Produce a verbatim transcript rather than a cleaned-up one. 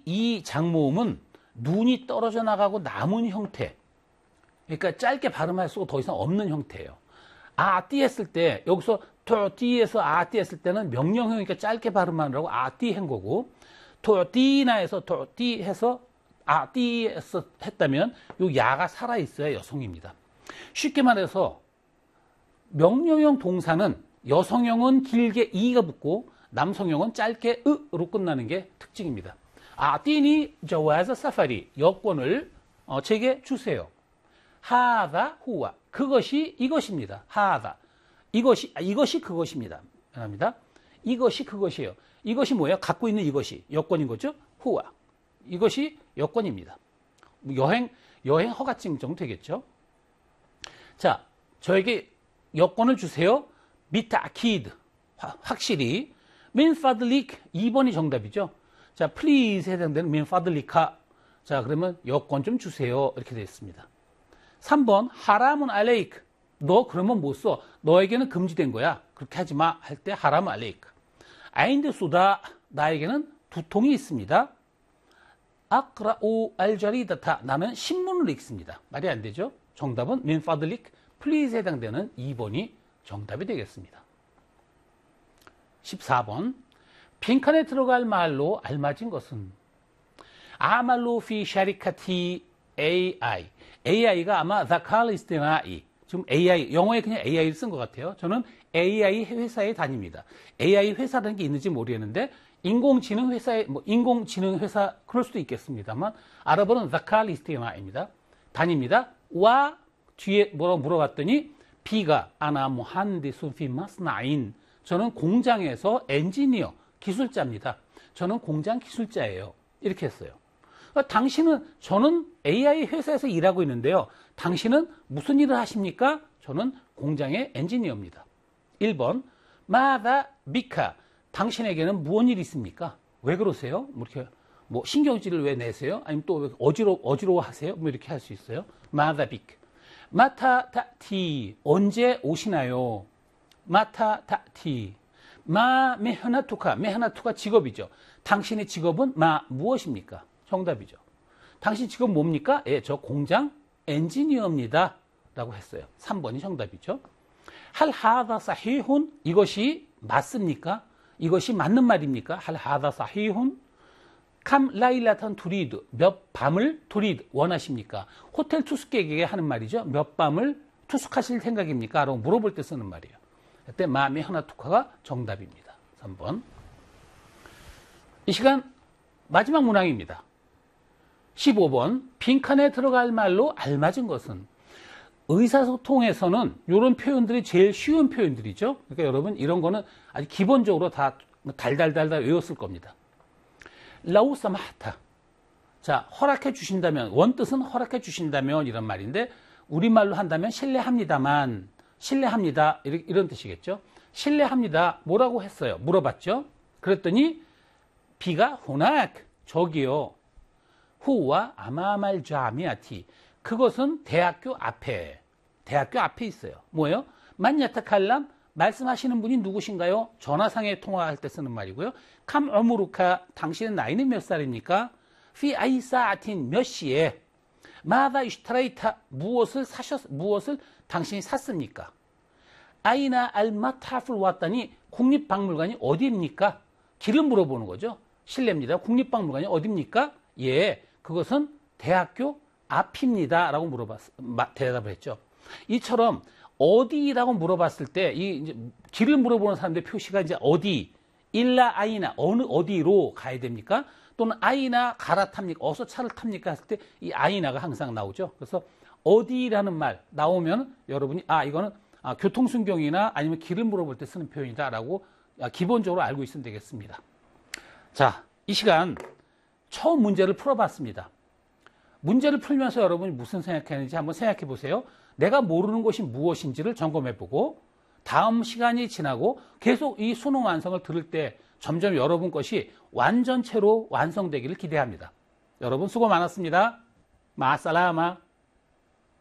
이 장모음은 눈이 떨어져 나가고 남은 형태. 그러니까 짧게 발음할 수가 더 이상 없는 형태예요. 아띠 했을 때 여기서 토띠에서 아띠 했을 때는 명령형이니까 짧게 발음하느라고 아띠 한 거고, 토띠나에서 토띠 해서 아띠 했다면 요 야가 살아있어야 여성입니다. 쉽게 말해서 명령형 동사는 여성형은 길게 이가 붙고 남성형은 짧게 으로 끝나는 게 특징입니다. 아띠니 저와자 사파리, 여권을 어, 제게 주세요. 하다 후와, 그것이 이것입니다. 하다, 이것이 아, 이것이 그것입니다. 합니다. 이것이 그것이에요. 이것이 뭐예요? 갖고 있는 이것이 여권인 거죠. 후와, 이것이 여권입니다. 여행 여행 허가증 정도 되겠죠. 자, 저에게 여권을 주세요. 비타키드, 확실히. 민 파들릭, 이 번이 정답이죠. 자, 플리즈에 해당되는 민 파들리카. 자, 그러면 여권 좀 주세요. 이렇게 되어 있습니다. 삼 번 하라문 알레이크, 너 그러면 못 써. 너에게는 금지된 거야. 그렇게 하지 마. 할 때 하라문 알레이크. 아인드 수다, 나에게는 두통이 있습니다. 아크라오 알자리다타, 나는 신문을 읽습니다. 말이 안 되죠. 정답은 민 파들릭, 플리즈에 해당되는 이 번이 정답이 되겠습니다. 십사 번 빈칸에 들어갈 말로 알맞은 것은 아말로 피 샤리카티 에이아이. 에이아이가 아마 자칼리스테나이, 지금 에이아이, 영어에 그냥 에이아이를 쓴 것 같아요. 저는 에이아이 회사에 다닙니다. 에이아이 회사라는 게 있는지 모르겠는데 인공지능 회사에, 뭐 인공지능 회사 그럴 수도 있겠습니다만 아랍어는 자칼리스테나입니다. 다닙니다. 와 뒤에 뭐라고 물어봤더니 비가 아나 무한디수 피 마스나인, 저는 공장에서 엔지니어, 기술자입니다. 저는 공장 기술자예요. 이렇게 했어요. 그러니까 당신은, 저는 에이아이 회사에서 일하고 있는데요. 당신은 무슨 일을 하십니까? 저는 공장의 엔지니어입니다. 일 번 마다 비카, 당신에게는 무슨 일이 있습니까? 왜 그러세요? 뭐 이렇게 뭐 신경질을 왜 내세요? 아니면 또 어지러 어지러워 하세요? 뭐 이렇게 할 수 있어요. 마다 비카. 마타타티, 언제 오시나요? 마타타티. 마 메하나투카, 메하나투카 직업이죠. 당신의 직업은 마 무엇입니까? 정답이죠. 당신 직업 뭡니까? 예, 저 공장 엔지니어입니다. 라고 했어요. 삼 번이 정답이죠. 할 하다 사히훈, 이것이 맞습니까? 이것이 맞는 말입니까? 할 하다 사히훈. 캄 라일라탄 두리드, 몇 밤을 두리드 원하십니까? 호텔 투숙객에게 하는 말이죠. 몇 밤을 투숙하실 생각입니까? 라고 물어볼 때 쓰는 말이에요. 그때 마음이 하나 투카가 정답입니다. 삼 번. 이 시간 마지막 문항입니다. 십오 번 빈칸에 들어갈 말로 알맞은 것은, 의사소통에서는 이런 표현들이 제일 쉬운 표현들이죠. 그러니까 여러분 이런 거는 아주 기본적으로 다 달달달달 외웠을 겁니다. 라우사마하타. 자, 허락해 주신다면, 원뜻은 허락해 주신다면 이런 말인데 우리말로 한다면 신뢰합니다만, 신뢰합니다 이런, 이런 뜻이겠죠. 신뢰합니다. 뭐라고 했어요? 물어봤죠. 그랬더니 비가 호낙, 저기요. 후와 아마말 자미아티, 그것은 대학교 앞에, 대학교 앞에 있어요. 뭐예요? 만야타 칼람, 말씀하시는 분이 누구신가요? 전화상에 통화할 때 쓰는 말이고요. 캄 어무루카, 당신의 나이는 몇 살입니까? 피 아이사아틴, 몇 시에? 마다 이슈트라이타, 무엇을 사셨, 무엇을 당신이 샀습니까? 아이나 알마타프를 왔다니, 국립박물관이 어디입니까? 길을 물어보는 거죠. 실례입니다. 국립박물관이 어디입니까? 예, 그것은 대학교 앞입니다. 라고 물어봤, 대답을 했죠. 이처럼 어디라고 물어봤을 때, 이 이제 길을 물어보는 사람들의 표시가 이제 어디, 일라 아이나, 어느 어디로 가야 됩니까? 또는 아이나 갈아탑니까? 어서 차를 탑니까? 했을 때 이 아이나가 항상 나오죠. 그래서 어디라는 말 나오면 여러분이 아, 이거는 아, 교통순경이나 아니면 길을 물어볼 때 쓰는 표현이다라고 기본적으로 알고 있으면 되겠습니다. 자, 이 시간 처음 문제를 풀어봤습니다. 문제를 풀면서 여러분이 무슨 생각했는지 한번 생각해 보세요. 내가 모르는 것이 무엇인지를 점검해 보고 다음 시간이 지나고 계속 이 수능 완성을 들을 때 점점 여러분 것이 완전체로 완성되기를 기대합니다. 여러분 수고 많았습니다. 마살라마.